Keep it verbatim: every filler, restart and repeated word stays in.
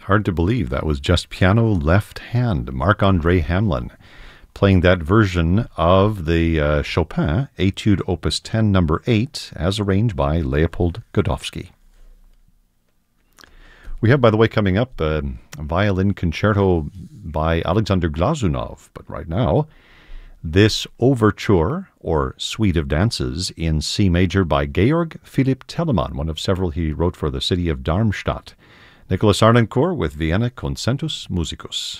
Hard to believe that was just piano left hand, Marc-André Hamelin, playing that version of the uh, Chopin Etude Opus ten number eight, as arranged by Leopold Godofsky. We have, by the way, coming up uh, a violin concerto by Alexander Glazunov, but right now, this overture, or suite of dances, in C major by Georg Philipp Telemann, one of several he wrote for the city of Darmstadt. Nicholas Arnoncourt with Vienna Concentus Musicus.